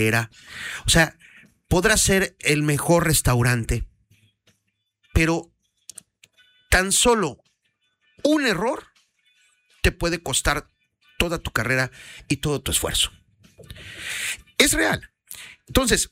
hotelera. O sea, podrá ser el mejor restaurante, pero tan solo un error te puede costar toda tu carrera y todo tu esfuerzo. Es real. Entonces,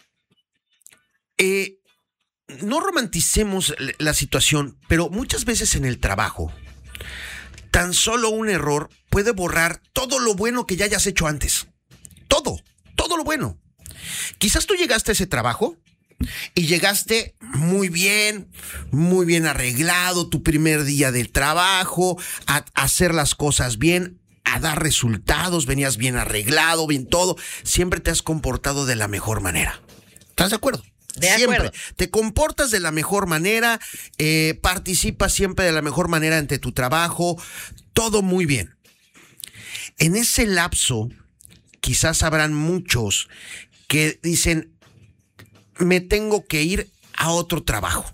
no romanticemos la situación, pero muchas veces en el trabajo, tan solo un error puede borrar todo lo bueno que ya hayas hecho antes. Todo lo bueno. Quizás tú llegaste a ese trabajo y llegaste muy bien arreglado, tu primer día del trabajo, a hacer las cosas bien, a dar resultados, venías bien arreglado, bien todo. Siempre te has comportado de la mejor manera. ¿Estás de acuerdo? Siempre te comportas de la mejor manera, participas siempre de la mejor manera ante tu trabajo, todo muy bien. En ese lapso, quizás habrán muchos que dicen, me tengo que ir a otro trabajo.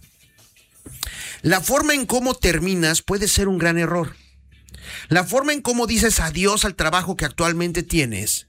La forma en cómo terminas puede ser un gran error. La forma en cómo dices adiós al trabajo que actualmente tienes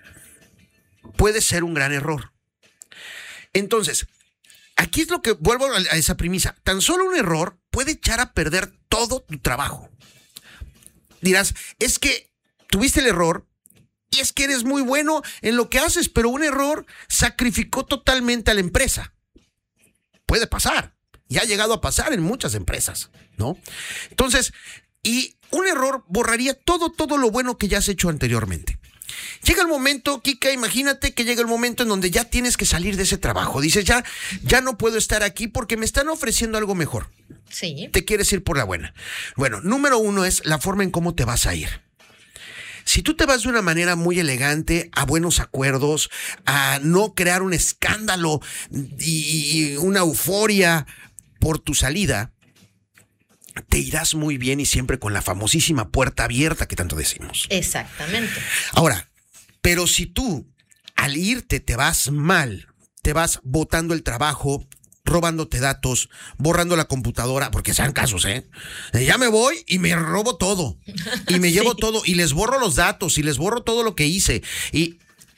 puede ser un gran error. Entonces, aquí es lo que vuelvo a esa premisa. Tan solo un error puede echar a perder todo tu trabajo. Dirás, es que tuviste el error y es que eres muy bueno en lo que haces, pero un error sacrificó totalmente a la empresa. Puede pasar. Y ha llegado a pasar en muchas empresas, ¿no? Entonces, y un error borraría todo lo bueno que ya has hecho anteriormente. Llega el momento, Kika, imagínate que llega el momento en donde ya tienes que salir de ese trabajo. Dices, ya no puedo estar aquí porque me están ofreciendo algo mejor. Sí. Te quieres ir por la buena. Bueno, número 1 es la forma en cómo te vas a ir. Si tú te vas de una manera muy elegante, a buenos acuerdos, a no crear un escándalo y una euforia por tu salida, te irás muy bien y siempre con la famosísima puerta abierta que tanto decimos. Exactamente. Ahora, pero si tú al irte te vas mal, te vas botando el trabajo, robándote datos, borrando la computadora, porque sean casos, ya me voy y me robo todo, y me llevo todo, y les borro los datos, y les borro todo lo que hice, y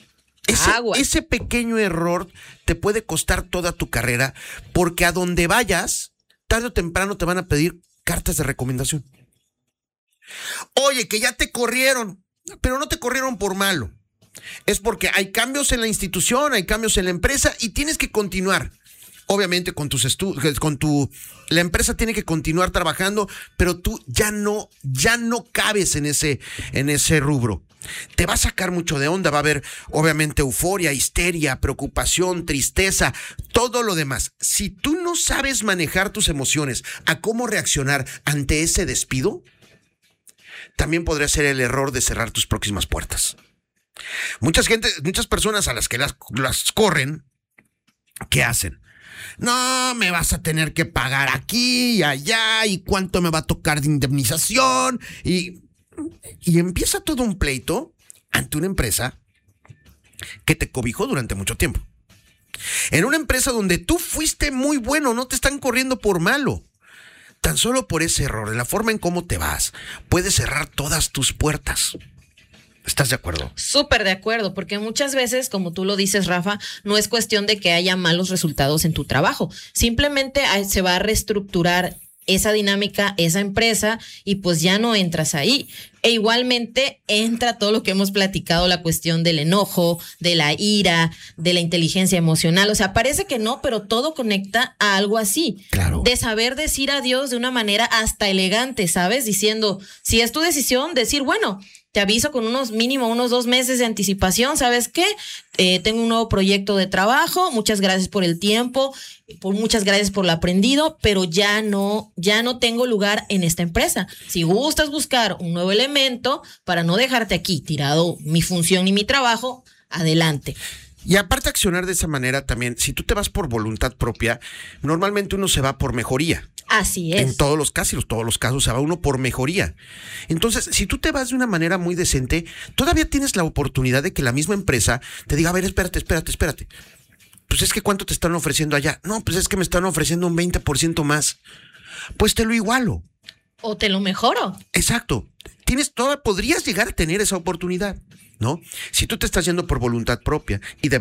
ese pequeño error te puede costar toda tu carrera, porque a donde vayas, tarde o temprano te van a pedir cartas de recomendación. Oye, que ya te corrieron, pero no te corrieron por malo. Es porque hay cambios en la institución, hay cambios en la empresa y tienes que continuar. Obviamente con tus estudios, la empresa tiene que continuar trabajando, pero tú ya no cabes en ese rubro. Te va a sacar mucho de onda, va a haber obviamente euforia, histeria, preocupación, tristeza, todo lo demás. Si tú no sabes manejar tus emociones, a cómo reaccionar ante ese despido, también podría ser el error de cerrar tus próximas puertas. Muchas personas a las que las corren, ¿qué hacen? No, me vas a tener que pagar aquí y allá, y cuánto me va a tocar de indemnización, y empieza todo un pleito ante una empresa que te cobijó durante mucho tiempo. En una empresa donde tú fuiste muy bueno, no te están corriendo por malo. Tan solo por ese error, en la forma en cómo te vas, puedes cerrar todas tus puertas. ¿Estás de acuerdo? Súper de acuerdo, porque muchas veces, como tú lo dices, Rafa, no es cuestión de que haya malos resultados en tu trabajo. Simplemente se va a reestructurar esa dinámica, esa empresa, y pues ya no entras ahí. E igualmente entra todo lo que hemos platicado, la cuestión del enojo, de la ira, de la inteligencia emocional. O sea, parece que no, pero todo conecta a algo así. Claro. De saber decir adiós de una manera hasta elegante, ¿sabes? Diciendo, si es tu decisión, decir, bueno, te aviso con mínimo unos 2 meses de anticipación, ¿sabes qué? Tengo un nuevo proyecto de trabajo, muchas gracias por el tiempo, muchas gracias por lo aprendido, pero ya no tengo lugar en esta empresa. Si gustas buscar un nuevo elemento para no dejarte aquí tirado mi función y mi trabajo, adelante. Y aparte accionar de esa manera también, si tú te vas por voluntad propia, normalmente uno se va por mejoría. Así es. En todos los casos se va uno por mejoría. Entonces, si tú te vas de una manera muy decente, todavía tienes la oportunidad de que la misma empresa te diga, a ver, espérate. Pues es que ¿cuánto te están ofreciendo allá? No, pues es que me están ofreciendo un 20% más. Pues te lo igualo. O te lo mejoro. Exacto. Podrías llegar a tener esa oportunidad, ¿no? Si tú te estás yendo por voluntad propia y de